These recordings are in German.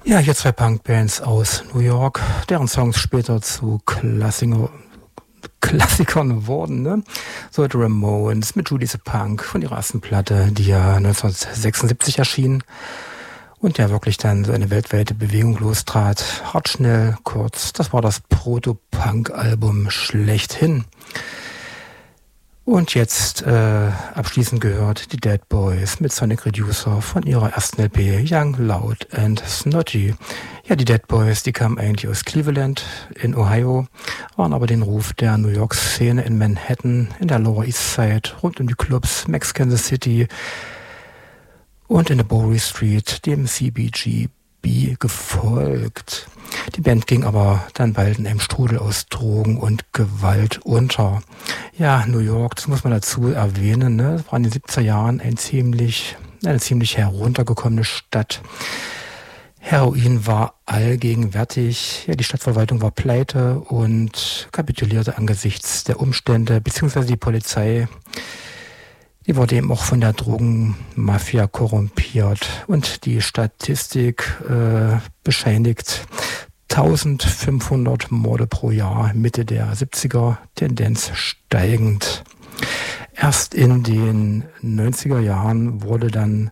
Ja, hier zwei Punkbands aus New York, deren Songs später zu Klassikern wurden, ne? So The Ramones mit Judy the Punk von ihrer ersten Platte, die ja 1976 erschien und ja wirklich dann so eine weltweite Bewegung lostrat. Hart, schnell, kurz. Das war das Proto-Punk-Album schlechthin. Und jetzt abschließend gehört die Dead Boys mit Sonic Reducer von ihrer ersten LP Young, Loud and Snotty. Ja, die Dead Boys, die kamen eigentlich aus Cleveland in Ohio, waren aber den Ruf der New York Szene in Manhattan, in der Lower East Side, rund um die Clubs Mexican City und in der Bowery Street, dem CBGB, gefolgt. Die Band ging aber dann bald in einem Strudel aus Drogen und Gewalt unter. Ja, New York, das muss man dazu erwähnen, ne? Das war in den 70er Jahren eine ziemlich heruntergekommene Stadt. Heroin war allgegenwärtig. Ja, die Stadtverwaltung war pleite und kapitulierte angesichts der Umstände, beziehungsweise die Polizei, die wurde eben auch von der Drogenmafia korrumpiert. Und die Statistik bescheinigt 1500 Morde pro Jahr, Mitte der 70er, Tendenz steigend. Erst in den 90er Jahren wurde dann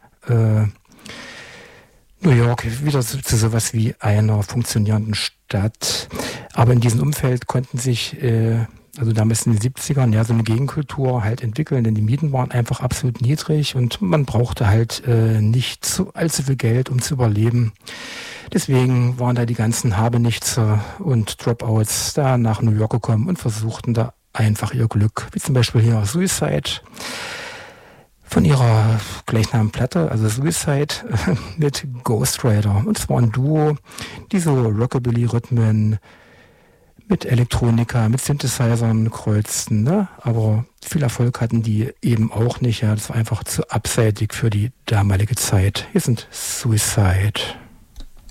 New York wieder zu sowas wie einer funktionierenden Stadt. Aber in diesem Umfeld konnten sich also damals in den 70ern, ja, so eine Gegenkultur halt entwickeln, denn die Mieten waren einfach absolut niedrig und man brauchte halt nicht allzu viel Geld, um zu überleben. Deswegen waren da die ganzen Habenichtse und Dropouts da nach New York gekommen und versuchten da einfach ihr Glück, wie zum Beispiel hier Suicide von ihrer gleichnamigen Platte, also Suicide mit Ghost Rider. Und es war ein Duo, die so Rockabilly-Rhythmen mit Elektronika, mit Synthesizern kreuzten, ne? Aber viel Erfolg hatten die eben auch nicht. Ja, das war einfach zu abseitig für die damalige Zeit. Hier sind Suicide.